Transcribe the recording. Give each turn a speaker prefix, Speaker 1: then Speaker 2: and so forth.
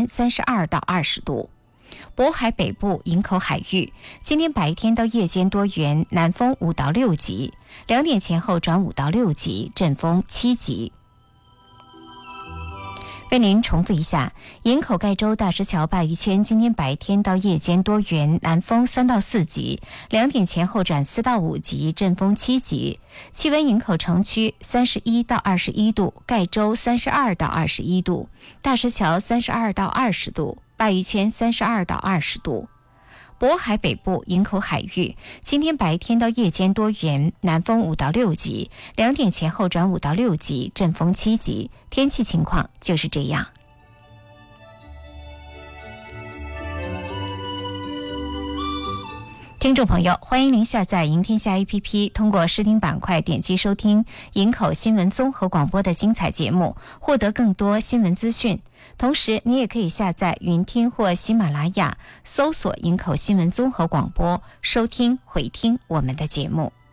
Speaker 1: 圈32到20度。渤海北部营口海域今天白天到夜间多云，南风5到6级，2点前后转5到6级，阵风7级。为您重复一下，营口盖州大石桥鲅鱼圈今天白天到夜间多云，南风3到4级，2点前后转4到5级，阵风7级。气温营口城区31到21度，盖州32到21度，大石桥32到20度，鲅鱼圈32到20度。渤海北部营口海域今天白天到夜间多云，南风5到6级，2点前后转5到6级，阵风7级。天气情况就是这样。听众朋友，欢迎您下载赢天下 APP， 通过视听板块点击收听营口新闻综合广播的精彩节目，获得更多新闻资讯。同时你也可以下载云听或喜马拉雅，搜索营口新闻综合广播，收听回听我们的节目。